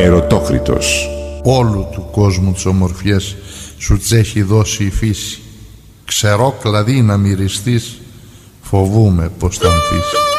Ερωτόκριτος. Όλου του κόσμου τις ομορφιές σου τις έχει δώσει η φύση. Ξερό κλαδί να μυριστείς, φοβούμαι πως θα ανθείς.